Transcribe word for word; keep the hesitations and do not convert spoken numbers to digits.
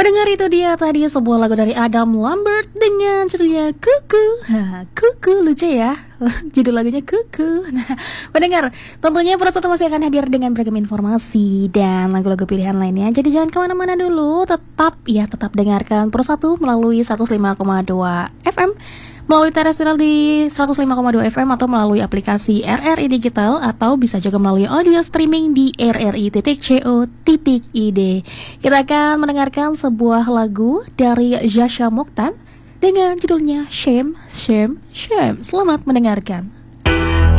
Pendengar, itu dia tadi sebuah lagu dari Adam Lambert dengan judulnya Kuku. Ha, Kuku lucu ya. Judul lagunya Kuku. Nah, pendengar, tentunya Persatu masih akan hadir dengan beragam informasi dan lagu-lagu pilihan lainnya. Jadi jangan kemana-mana dulu. Tetap ya, tetap dengarkan Persatu melalui seratus lima koma dua F M, melalui terestrial di seratus lima koma dua F M, atau melalui aplikasi R R I Digital, atau bisa juga melalui audio streaming di r r i titik co titik i d. Kita akan mendengarkan sebuah lagu dari Zasha Mokhtar dengan judulnya Shame, Shame, Shame. Selamat mendengarkan.